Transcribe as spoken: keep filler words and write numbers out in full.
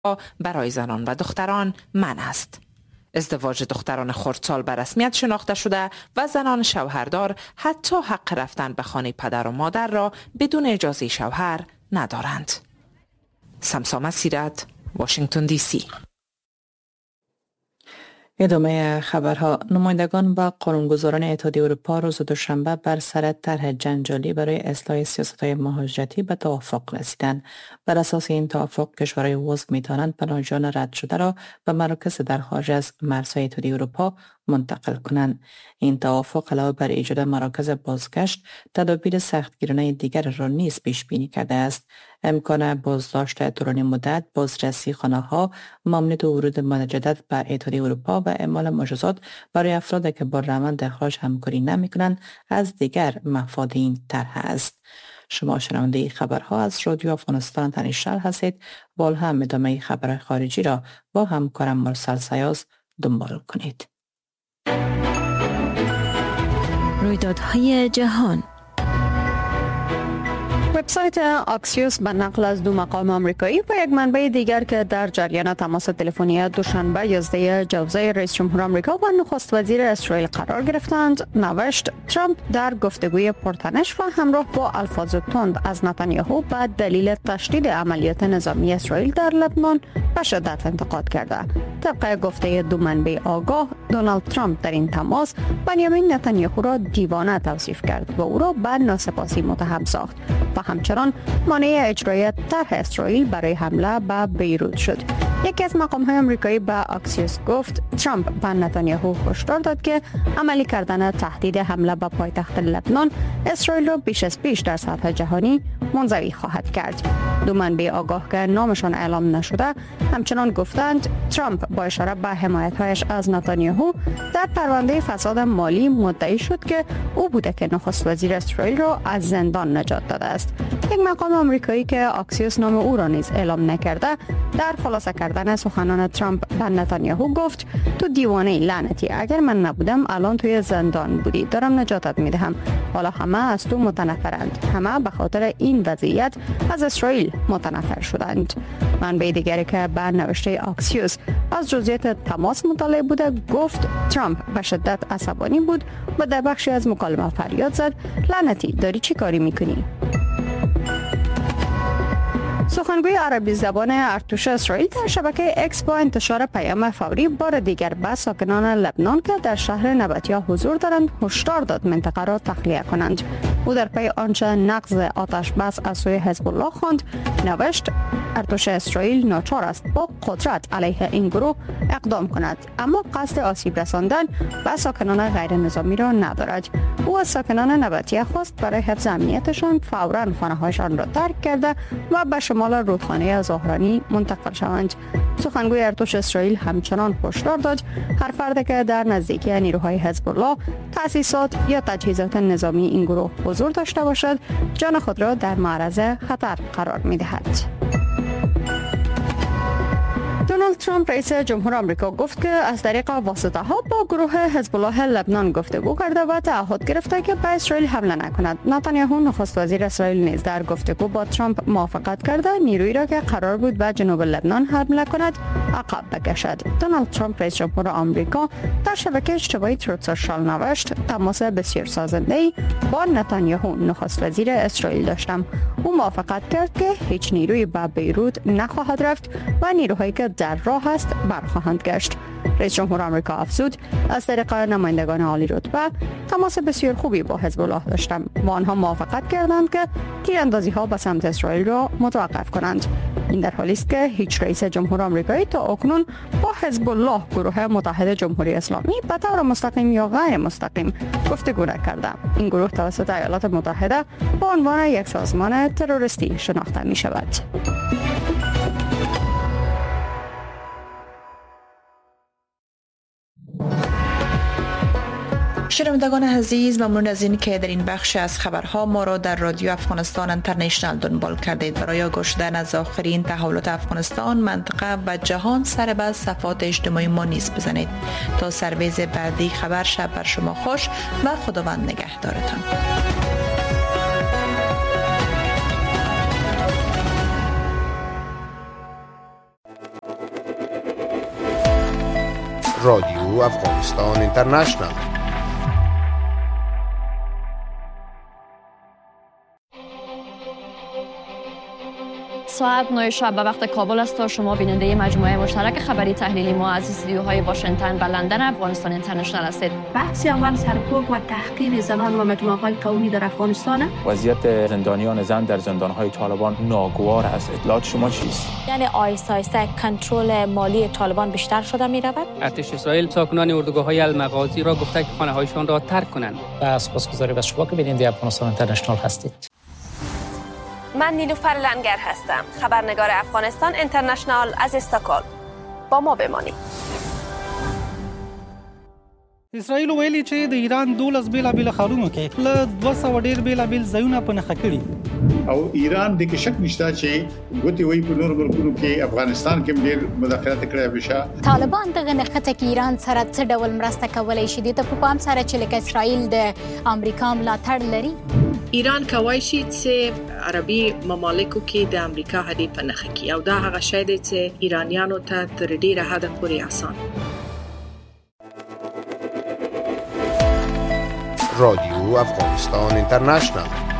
برای زنان و دختران منع است. ازدواج دختران خردسال به رسمیت شناخته شده و زنان شوهردار حتی حق رفتن به خانه پدر و مادر را بدون اجازه شوهر ندارند. سمسامه سیرت، واشنگتن دی سی. ادامه خبرها. نمایندگان و قانونگذاران اتحادیه اروپا روز دوشنبه بر سر طرح جنجالی برای اصلاح سیاست‌های مهاجرتی به توافق رسیدند. بر اساس این توافق کشورهای عضو می‌توانند پناهجویان رد شده را به مراکز در خارج از مرزهای اتحادیه اروپا منتقل کنند. این توافق علاوه بر ایجاد مراکز بازگشت، تدابیر سختگیرانه دیگر را نیز پیش بینی کرده است. امکان بازداشت طولانی مدت، بازرسی خانه‌ها، ممنوعیت ورود مجدد به اتحادیه اروپا و اعمال مجازات برای افرادی که با روند اخراج همکاری نمی‌کنند از دیگر مفاد این طرح است. شما شنونده خبرها از رادیو افغانستان تنیشتر هستید. با هم ادامه خبر خارجی را با همکارم مرسل سیاز دنبال کنید. رویدادهای جهان. وبسایت آکسیوس به نقل از دو مقام آمریکایی و یک منبع دیگر که در جریان تماس تلفنی دوشنبه یازده جوزای رئیس جمهور آمریکا و نخست وزیر اسرائیل قرار گرفتند نوشت ترامپ در گفتگوی پرتنش و همراه با الفاظ تند از نتانیاهو به دلیل تشدید عملیات نظامی اسرائیل در لبنان به شدت انتقاد کرده. طبق گفته دو منبع آگاه، دونالد ترامپ در این تماس بنیامین نتانیاهو را دیوانه توصیف کرد و او را به ناسپاسی متهم ساخت و همچنان مانع اجرای طرح اسرائیل برای حمله به بیروت شد. یکی از مقام‌های آمریکایی به آکسیوس گفت ترامپ به نتانیاهو هشدار داد که عملی کردن تهدید حمله به پایتخت لبنان اسرائیل را بیش از پیش در سطح جهانی منزوی خواهد کرد. دو منبع آگاه که نامشان اعلام نشده همچنان گفتند ترامپ با اشاره به حمایت‌هایش از نتانیاهو در پرونده فساد مالی مدعی شد که او بوده که نخست وزیر اسرائیل را از زندان نجات داده است. یک مقام آمریکایی که آکسیوس نام او را نیز اعلام نکرده در خلاصه کردن سخنان ترامپ به نتانیاهو گفت تو دیوانه لعنتی، اگر من نبودم الان توی زندان بودی، دارم نجاتت میدهم. حالا همه از تو متنفرند، همه به خاطر این وضعیت از اسرائیل متنفر شدند. منبع دیگری که به نوشته آکسیوس از جزئیات تماس مطلع بوده گفت ترامپ به شدت عصبانی بود و در بخشی از مکالمه فریاد زد لعنتی، داری چی کاری میکنی؟ سخنگوی عربی زبان ارتش اسرائیل در شبکه اکس با انتشار پیام فوری بار دیگر به ساکنان لبنان که در شهر نبطیه حضور دارند هشدار داد منطقه را تخلیه کنند. او در پی آنچه نقض آتش بس از سوی حزب الله خواند نوشت ارتش اسرائیل ناچار است با قدرت علیه این گروه اقدام کند، اما قصد آسیب رساندن به ساکنان غیر نظامی را ندارد. او از ساکنان نبطیه خواست برای حفظ امنیتشان فوراً خانه‌هایشان را ترک کرده و به شمال رودخانه زهرانی منتقل شوند. سخنگوی ارتش اسرائیل همچنان هشدار داد هر فردی که در نزدیکی نیروهای حزب الله، تأسیسات یا تجهیزات نظامی این گروه حضور داشته باشد، جان خود را در معرض خطر قرار می‌دهد. دونالد ترامپ رئیس جمهور آمریکا گفت که از طریق واسطه ها با گروه حزب الله لبنان گفتگو کرده و تعهد گرفته که به اسرائیل حمله نکند. نتانیاهو نخست وزیر اسرائیل نیز در گفتگو با ترامپ موافقت کرده نیرویی را که قرار بود به جنوب لبنان حمله کند عقب بکشد. دونالد ترامپ رئیس جمهور آمریکا در شبکه اجتماعی تروت سوشال نوشت تماس بسیار سازنده‌ای با نتانیاهو نخست وزیر اسرائیل داشتم. او موافقت کرد که هیچ نیرویی به بیروت نخواهد رفت و نیروهایی که در راه است برخواهند گشت. رئیس جمهور آمریکا افزود از طریق نمایندگان عالی رتبه تماس بسیار خوبی با حزب الله داشتم و آنها موافقت کردند که تیراندازی ها به سمت اسرائیل را متوقف کنند. این در حالی است که هیچ رئیس جمهور آمریکایی تا اکنون با حزب الله گروه متحد جمهوری اسلامی به طور مستقیم یا غیر مستقیم گفتگو نکرده. این گروه توسط ایالات متحده با عنوان یک سازمان تروریستی شناخته می شود. شنوندگان عزیز، ممنون از این که در این بخش از خبرها ما را در رادیو افغانستان انترنشنال دنبال کردید. برای آگاه شدن از آخرین تحولات افغانستان، منطقه و جهان سر به صفحات اجتماعی ما نیز بزنید. تا سرویز بعدی خبر، شب بر شما خوش و خداوند نگهدارتان. رادیو افغانستان اینترنشنال. ساعت نه شب به وقت کابل است و شما بیننده مجموعه مشترک خبری تحلیلی ما از استودیوهای واشنگتن و لندن افغانستان اینترنشنال هستید. بحث اول سرکوب و تحقیر زنان و مجموعه‌های قومی در افغانستان. وضعیت زندانیان زن در زندان‌های طالبان ناگوار است. اطلاعات شما چیست؟ یعنی آیسته آیسته کنترل مالی طالبان بیشتر شده می‌رود. ارتش اسرائیل ساکنان اردوگاه‌های المغازی را گفته که خانه‌هایشان را ترک کنند. و سپاسگزاری از شما که بیننده افغانستان اینترنشنال هستید. من نیلوفر لنگر هستم، خبرنگار افغانستان اینترنشنال از استکهلم. با ما بمانید. اسرائیل ویلي چې د ایران دولس بیلابیل ښارونو کې له دوه سوه ډېر بیلابیل ځایونه په نښه کړي او ایران د کې شک نشته چې ګوتې وایي په نورو ملکونو کې افغانستان کې ډېر مداخلت کړی بشه. طالبان دغه نښته کې ایران سره څه ډول مرسته کولای شي؟ د په پام سره چې لکه اسرائیل د امریکا ملاتړ لري. ایران کوي چې عربي ممالکو کې د امریکا هدي په نښه کړي او دا هغه شی دی چې ایرانیانو ته تر ډیره حد پورې آسان. رادیو افغانستان اینترنشنال.